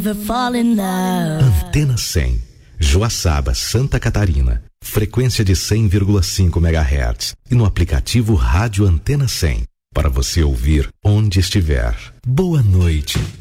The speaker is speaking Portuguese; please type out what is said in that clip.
Fall in love. Antena 100, Joaçaba, Santa Catarina. Frequência de 100,5 MHz. E no aplicativo Rádio Antena 100. Para você ouvir onde estiver. Boa noite.